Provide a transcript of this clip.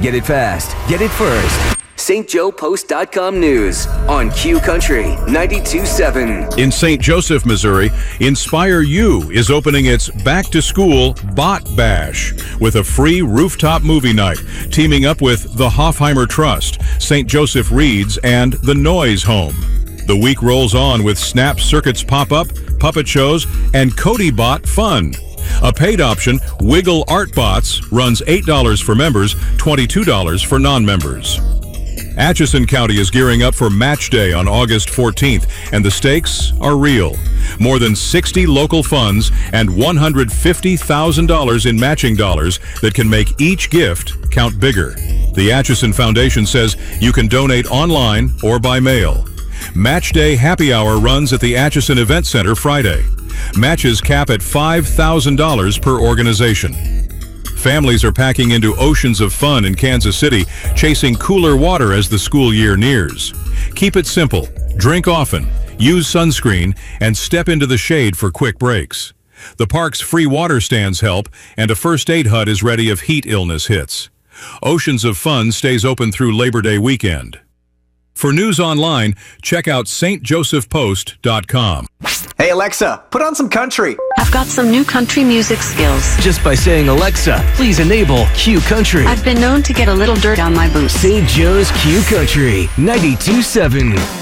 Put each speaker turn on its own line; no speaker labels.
Get it fast. Get it first. StJoePost.com News on Q Country 92.7.
In St. Joseph, Missouri, Inspire You is opening its back-to-school Bot Bash with a free rooftop movie night, teaming up with the Hoffheimer Trust, St. Joseph Reads, and the Noise Home. The week rolls on with Snap Circuits pop-up, puppet shows, and Cody Bot fun. A paid option, Wiggle Art Bots, runs $8 for members, $22 for non-members. Atchison County is gearing up for Match Day on August 14th, and the stakes are real. More than 60 local funds and $150,000 in matching dollars that can make each gift count bigger. The Atchison Foundation says you can donate online or by mail. Match Day Happy Hour runs at the Atchison Event Center Friday. Matches cap at $5,000 per organization. Families are packing into oceans of fun in Kansas City, chasing cooler water as the school year nears. Keep it simple, drink often, use sunscreen, and step into the shade for quick breaks. The park's free water stands help, and a first aid hut is ready if heat illness hits. Oceans of Fun stays open through Labor Day weekend. For news online, check out stjosephpost.com.
Hey Alexa, put on some country.
I've got some new country music skills.
Just by saying, Alexa, please enable Q Country.
I've been known to get a little dirt on my boots.
St. Joe's Q Country 92.7.